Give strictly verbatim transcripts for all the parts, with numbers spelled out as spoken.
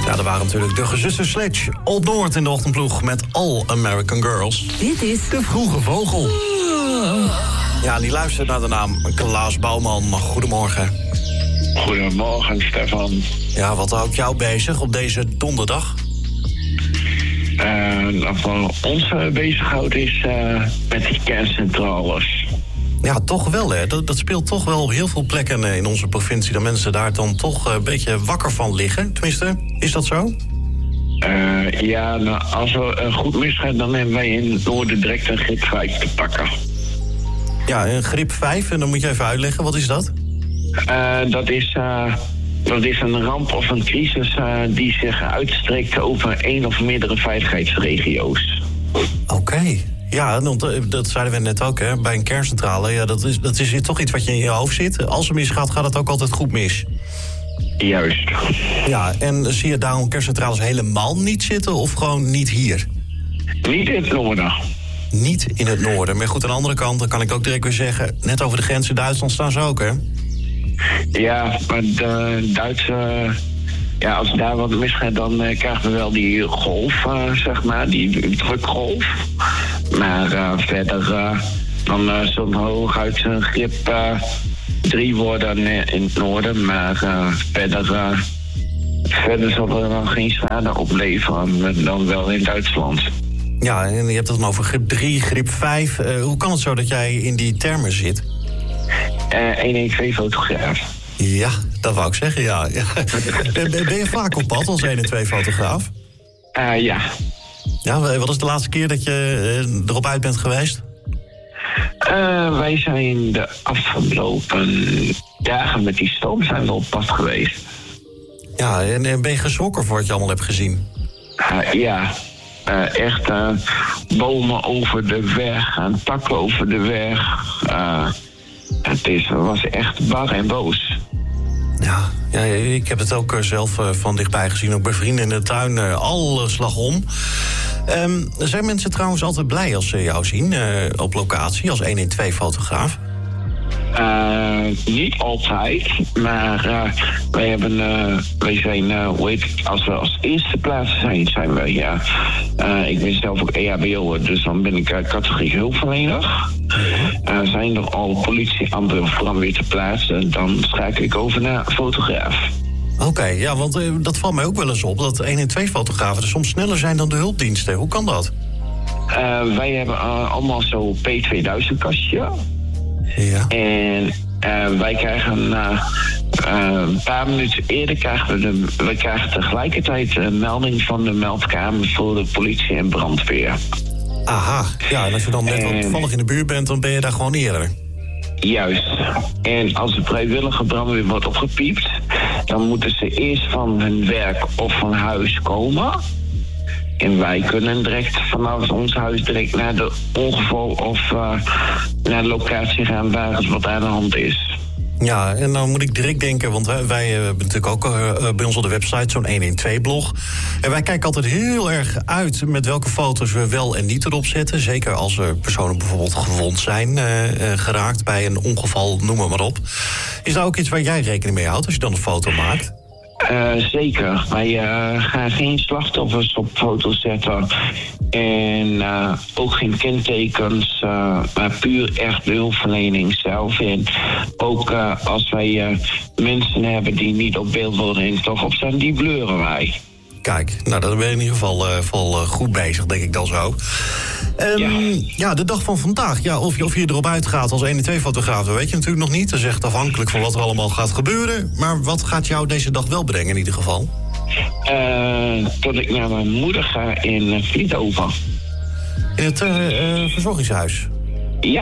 Ja, er waren natuurlijk de gezussen Sledge. Old Noord in de ochtendploeg met All American Girls. Dit is De Vroege Vogel. Ja, die luistert naar de naam Klaas Bouwman. Goedemorgen. Goedemorgen, Stefan. Ja, wat houdt jou bezig op deze donderdag? Uh, wat ons uh, bezighoudt is uh, met die kerncentrales. Ja, toch wel, hè. Dat, dat speelt toch wel op heel veel plekken in onze provincie... dat mensen daar dan toch een beetje wakker van liggen. Tenminste, is dat zo? Uh, ja, nou, als er uh, goed misgaat, dan hebben wij in het noorden direct een grip vijf te pakken. Ja, een grip vijf, en dan moet je even uitleggen, wat is dat? Uh, dat is... Uh, Dat is een ramp of een crisis uh, die zich uitstrekt over één of meerdere veiligheidsregio's. Oké. Okay. Ja, dat zeiden we net ook, hè. Bij een kerncentrale. Ja, dat is, dat is toch iets wat je in je hoofd zit. Als er misgaat, gaat het ook altijd goed mis. Juist. Ja, en zie je daarom kerncentrales helemaal niet zitten of gewoon niet hier? Niet in het noorden. Niet in het noorden. Maar goed, aan de andere kant, dan kan ik ook direct weer zeggen... net over de grens in Duitsland staan ze ook, hè? Ja, maar de Duitse... Ja, als daar wat misgaat, dan uh, krijgen we wel die golf, uh, zeg maar, die drukgolf. Maar uh, verder, uh, dan uh, zal het hooguit een grip uh, drie worden in het noorden. Maar uh, verder, uh, verder zal er dan geen schade opleveren, dan wel in Duitsland. Ja, en je hebt het dan over grip drie, grip vijf. Uh, hoe kan het zo dat jij in die termen zit? Uh, honderdtwaalf-fotograaf. Ja, dat wou ik zeggen, ja. ja. Ben je vaak op pad als honderdtwaalf-fotograaf? Uh, ja. Ja, wat is de laatste keer dat je uh, erop uit bent geweest? Uh, wij zijn de afgelopen dagen met die stoom zijn we op pad geweest. Ja, en ben je geschrokken voor wat je allemaal hebt gezien? Uh, ja. Uh, echt uh, bomen over de weg en takken over de weg. Uh, het is, was echt bar en boos. Ja, ja, ik heb het ook zelf uh, van dichtbij gezien. Ook bij vrienden in de tuin, uh, alle slag om. Um, zijn mensen trouwens altijd blij als ze jou zien uh, op locatie als honderdtwaalf-fotograaf? Uh, niet altijd, maar uh, wij hebben, uh, wij zijn, uh, hoe heet het, als we als eerste plaats zijn, zijn we, ja. Uh, ik ben zelf ook E H B O'er, dus dan ben ik uh, categorie hulpverlener. Uh, zijn er al politie, amper of brandweer te plaatsen, dan schakel ik over naar fotograaf. Oké, okay, ja, want uh, dat valt mij ook wel eens op, dat honderdtwaalf-fotografen er soms sneller zijn dan de hulpdiensten. Hoe kan dat? Uh, wij hebben uh, allemaal zo'n P tweeduizend kastje. Ja. En uh, wij krijgen uh, uh, een paar minuten eerder krijgen we, de, we krijgen tegelijkertijd een melding van de meldkamer voor de politie en brandweer. Aha, ja, en als je dan net en, toevallig in de buurt bent, dan ben je daar gewoon eerder. Juist. En als de vrijwillige brandweer wordt opgepiept, dan moeten ze eerst van hun werk of van huis komen. En wij kunnen direct vanaf ons huis direct naar de ongeval of uh, naar de locatie gaan waar het wat aan de hand is. Ja, en dan moet ik direct denken, want wij, wij hebben natuurlijk ook uh, bij ons op de website zo'n honderdtwaalf-blog. En wij kijken altijd heel erg uit met welke foto's we wel en niet erop zetten. Zeker als er personen bijvoorbeeld gewond zijn uh, uh, geraakt bij een ongeval, noem het maar op. Is daar ook iets waar jij rekening mee houdt als je dan een foto maakt? Uh, zeker. Wij uh, gaan geen slachtoffers op foto's zetten. En uh, ook geen kentekens. Uh, maar puur echt de hulpverlening zelf. En ook uh, als wij uh, mensen hebben die niet op beeld worden en toch op staan, die bleuren wij. Kijk, nou, dan ben je in ieder geval, uh, geval uh, goed bezig, denk ik dan zo. Um, ja. ja, de dag van vandaag. Ja, of, je, of je erop uitgaat als honderdtwaalf-fotograaf, dat weet je natuurlijk nog niet. Dat is echt afhankelijk van wat er allemaal gaat gebeuren. Maar wat gaat jou deze dag wel brengen in ieder geval? Uh, dat ik naar mijn moeder ga in Vliethoven. In het uh, uh, verzorgingshuis? Ja.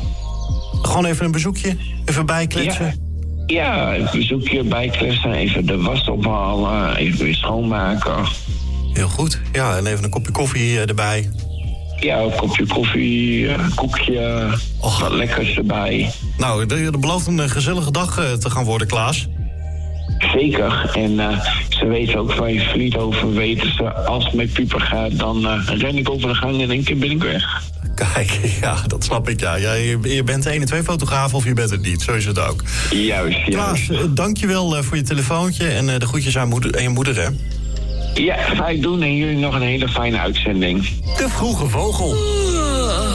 Gewoon even een bezoekje? Even bijkletsen? Ja. Ja, een bezoekje, bijkletsen, even de was ophalen, even weer schoonmaken. Heel goed. Ja, en even een kopje koffie erbij. Ja, een kopje koffie, een koekje, och, wat lekkers erbij. Nou, dat belooft een gezellige dag uh, te gaan worden, Klaas. Zeker. En uh, ze weten ook van je Vliethoven, weten ze, als het met Pieper gaat, dan uh, ren ik over de gang en in één keer ben ik weg. Kijk, ja, dat snap ik, ja. ja je, je bent honderdtwaalf-fotograaf of je bent het niet, zo is het ook. Juist, juist. Klaas, uh, dank je wel uh, voor je telefoontje en uh, de groetjes aan, moeder, aan je moeder, hè. Ja, ga ik doen en jullie nog een hele fijne uitzending. De Vroege Vogel.